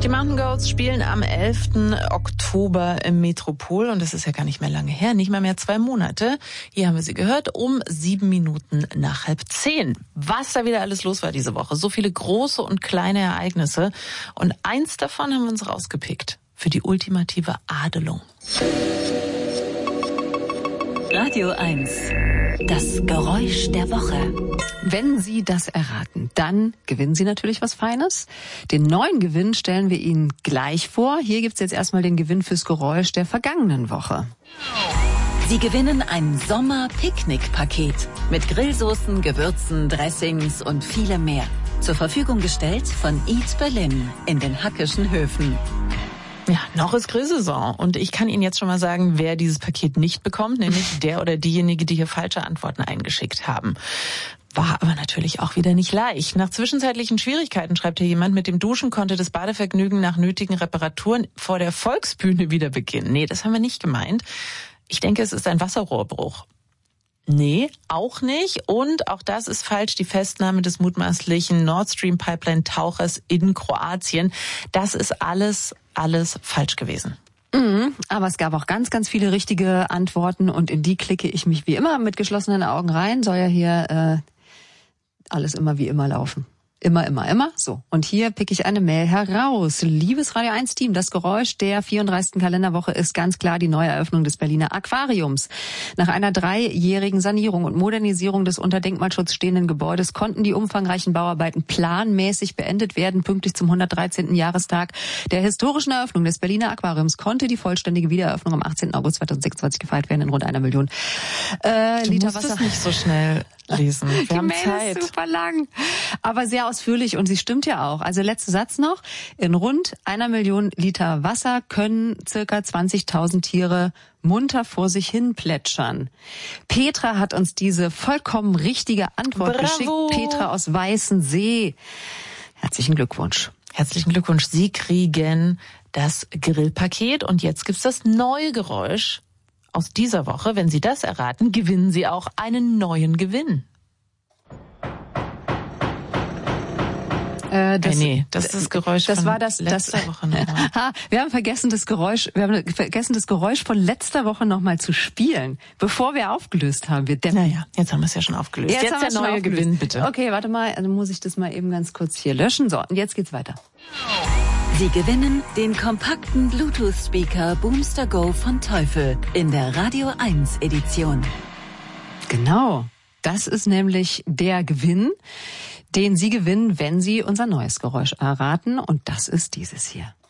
Die Mountain Goats spielen am 11. Oktober im Metropol und das ist ja gar nicht mehr lange her, nicht mal mehr 2 Monate. Hier haben wir sie gehört, um 7 Minuten nach 9:30. Was da wieder alles los war diese Woche. So viele große und kleine Ereignisse. Und eins davon haben wir uns rausgepickt. Für die ultimative Adelung. Radio 1. Das Geräusch der Woche. Wenn Sie das erraten, dann gewinnen Sie natürlich was Feines. Den neuen Gewinn stellen wir Ihnen gleich vor. Hier gibt's jetzt erstmal den Gewinn fürs Geräusch der vergangenen Woche. Sie gewinnen ein Sommer-Picknick-Paket mit Grillsoßen, Gewürzen, Dressings und vielem mehr. Zur Verfügung gestellt von Eat Berlin in den Hackischen Höfen. Ja, noch ist Grillsaison und ich kann Ihnen jetzt schon mal sagen, wer dieses Paket nicht bekommt, nämlich der oder diejenige, die hier falsche Antworten eingeschickt haben. War aber natürlich auch wieder nicht leicht. Nach zwischenzeitlichen Schwierigkeiten, schreibt hier jemand, mit dem Duschen konnte das Badevergnügen nach nötigen Reparaturen vor der Volksbühne wieder beginnen. Nee, das haben wir nicht gemeint. Ich denke, es ist ein Wasserrohrbruch. Nee, auch nicht. Und auch das ist falsch. Die Festnahme des mutmaßlichen Nord Stream Pipeline Tauchers in Kroatien. Das ist alles falsch gewesen. Aber es gab auch ganz, ganz viele richtige Antworten und in die klicke ich mich wie immer mit geschlossenen Augen rein. Soll ja hier alles immer wie immer laufen. Immer. So. Und hier pick ich eine Mail heraus. Liebes Radio 1 Team, das Geräusch der 34. Kalenderwoche ist ganz klar die Neueröffnung des Berliner Aquariums. Nach einer 3-jährigen Sanierung und Modernisierung des unter Denkmalschutz stehenden Gebäudes konnten die umfangreichen Bauarbeiten planmäßig beendet werden. Pünktlich zum 113. Jahrestag der historischen Eröffnung des Berliner Aquariums konnte die vollständige Wiedereröffnung am 18. August 2026 gefeiert werden in rund 1 Million Liter Wasser. Es nicht so schnell lesen. Wir haben Zeit. Ist super lang, aber sehr ausführlich und sie stimmt ja auch. Also letzter Satz noch. In rund 1 Million Liter Wasser können circa 20.000 Tiere munter vor sich hin plätschern. Petra hat uns diese vollkommen richtige Antwort geschickt. Petra aus Weißensee. Herzlichen Glückwunsch. Herzlichen Glückwunsch. Sie kriegen das Grillpaket und jetzt gibt's das neue Geräusch aus dieser Woche. Wenn Sie das erraten, gewinnen Sie auch einen neuen Gewinn. Das ist das Geräusch das von war das, letzter Woche nochmal. Wir haben vergessen, das Geräusch von letzter Woche nochmal zu spielen, bevor wir aufgelöst haben. Naja, jetzt haben wir es ja schon aufgelöst. Jetzt der neue Gewinn, bitte. Okay, warte mal, dann muss ich das mal eben ganz kurz hier löschen. So, und jetzt geht's weiter. Sie gewinnen den kompakten Bluetooth-Speaker Boomster Go von Teufel in der Radio 1 Edition. Genau, das ist nämlich der Gewinn, den Sie gewinnen, wenn Sie unser neues Geräusch erraten. Und das ist dieses hier.